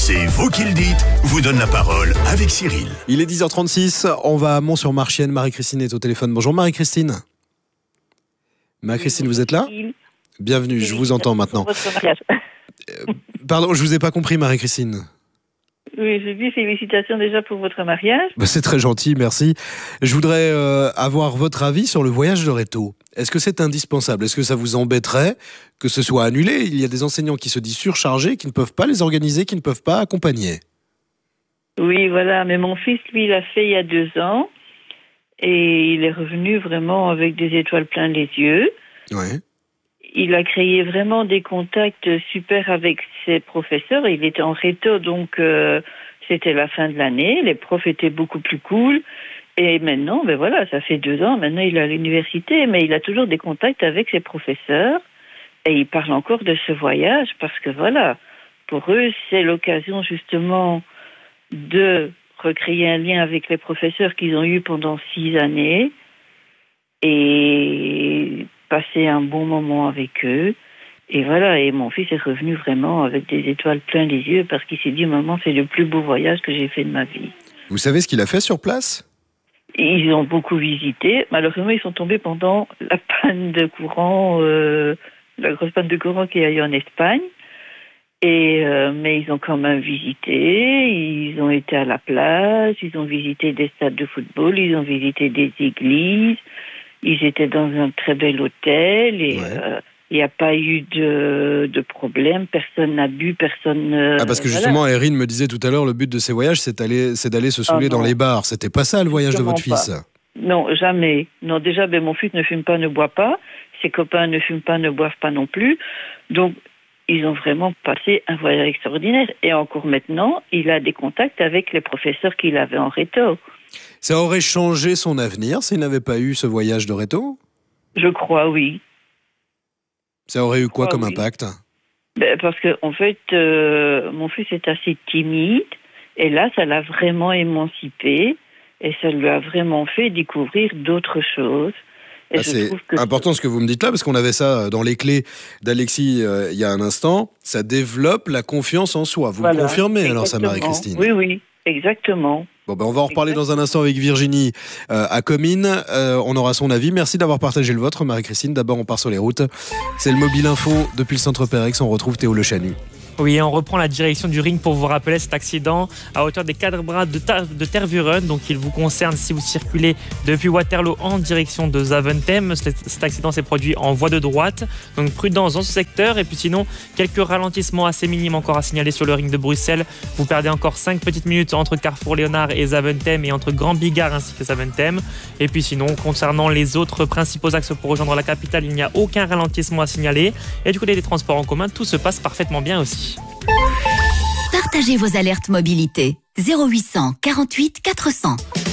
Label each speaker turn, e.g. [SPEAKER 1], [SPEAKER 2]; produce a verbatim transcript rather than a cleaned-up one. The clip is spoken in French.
[SPEAKER 1] C'est vous qui le dites, vous donne la parole avec Cyril.
[SPEAKER 2] Il est dix heures trente-six, on va à Mont-sur-Marchienne. Marie-Christine est au téléphone. Bonjour Marie-Christine. Marie-Christine, vous êtes là ? Bienvenue, je vous entends maintenant. Euh, pardon, je vous ai pas compris Marie-Christine.
[SPEAKER 3] Oui, je dis félicitations déjà pour votre mariage.
[SPEAKER 2] Bah, c'est très gentil, merci. Je voudrais euh, avoir votre avis sur le voyage de réto. Est-ce que c'est indispensable ? Est-ce que ça vous embêterait que ce soit annulé ? Il y a des enseignants qui se disent surchargés, qui ne peuvent pas les organiser, qui ne peuvent pas accompagner.
[SPEAKER 3] Oui, voilà, mais mon fils, lui, il l'a fait il y a deux ans et il est revenu vraiment avec des étoiles plein les yeux.
[SPEAKER 2] Ouais.
[SPEAKER 3] Il a créé vraiment des contacts super avec ses professeurs. Il était en réto, donc euh, c'était la fin de l'année. Les profs étaient beaucoup plus cool. Et maintenant, ben voilà, ça fait deux ans. Maintenant, il est à l'université, mais il a toujours des contacts avec ses professeurs. Et il parle encore de ce voyage parce que voilà, pour eux, c'est l'occasion justement de recréer un lien avec les professeurs qu'ils ont eu pendant six années et passer un bon moment avec eux. Et voilà, et mon fils est revenu vraiment avec des étoiles plein les yeux parce qu'il s'est dit, maman, c'est le plus beau voyage que j'ai fait de ma vie.
[SPEAKER 2] Vous savez ce qu'il a fait sur place ?
[SPEAKER 3] Ils ont beaucoup visité. Malheureusement, ils sont tombés pendant la panne de courant, euh, la grosse panne de courant qu'il y a eu en Espagne. Et euh, mais ils ont quand même visité. Ils ont été à la plage. Ils ont visité des stades de football. Ils ont visité des églises. Ils étaient dans un très bel hôtel. Et
[SPEAKER 2] ouais.
[SPEAKER 3] euh, il n'y a pas eu de, de problème. Personne n'a bu. Personne. Euh,
[SPEAKER 2] ah parce que
[SPEAKER 3] voilà.
[SPEAKER 2] justement, Erin me disait tout à l'heure, le but de ces voyages, c'est d'aller, c'est d'aller se saouler
[SPEAKER 3] ah,
[SPEAKER 2] dans les bars. C'était pas ça le voyage
[SPEAKER 3] Justement
[SPEAKER 2] de votre fils ?
[SPEAKER 3] pas. Non, jamais. Non, déjà, ben, mon fils ne fume pas, ne boit pas. Ses copains ne fument pas, ne boivent pas non plus. Donc, ils ont vraiment passé un voyage extraordinaire. Et encore maintenant, il a des contacts avec les professeurs qu'il avait en réto.
[SPEAKER 2] Ça aurait changé son avenir s'il n'avait pas eu ce voyage de réto ?
[SPEAKER 3] Je crois, oui.
[SPEAKER 2] Ça aurait eu quoi
[SPEAKER 3] crois,
[SPEAKER 2] comme
[SPEAKER 3] oui.
[SPEAKER 2] impact ?
[SPEAKER 3] Ben, parce que, en fait, euh, mon fils est assez timide. Et là, ça l'a vraiment émancipé. Et ça lui a vraiment fait découvrir d'autres choses. Et
[SPEAKER 2] ah,
[SPEAKER 3] je
[SPEAKER 2] c'est
[SPEAKER 3] trouve que
[SPEAKER 2] important ce que vous me dites là, parce qu'on avait ça dans les clés d'Alexis euh, il y a un instant. Ça développe la confiance en soi. Vous
[SPEAKER 3] voilà,
[SPEAKER 2] me confirmez alors ça,
[SPEAKER 3] exactement.
[SPEAKER 2] Marie-Christine ?
[SPEAKER 3] Oui, oui, exactement.
[SPEAKER 2] Bon, ben on va en reparler dans un instant avec Virginie euh, à Comines. Euh, on aura son avis. Merci d'avoir partagé le vôtre, Marie-Christine. D'abord, on part sur les routes. C'est le Mobile Info depuis le centre Pérex. On retrouve Théo Le Chanu.
[SPEAKER 4] Oui, on reprend la direction du ring pour vous rappeler cet accident à hauteur des quatre bras de, ta- de Tervuren. Donc, il vous concerne si vous circulez depuis Waterloo en direction de Zaventem. Cet, cet accident s'est produit en voie de droite. Donc, prudence dans ce secteur. Et puis, sinon, quelques ralentissements assez minimes encore à signaler sur le ring de Bruxelles. Vous perdez encore cinq petites minutes entre Carrefour Léonard et Zaventem et entre Grand Bigard ainsi que Zaventem. Et puis, sinon, concernant les autres principaux axes pour rejoindre la capitale, il n'y a aucun ralentissement à signaler. Et du côté des transports en commun, tout se passe parfaitement bien aussi.
[SPEAKER 5] Partagez vos alertes mobilité. zéro huit cent quarante-huit quatre cents.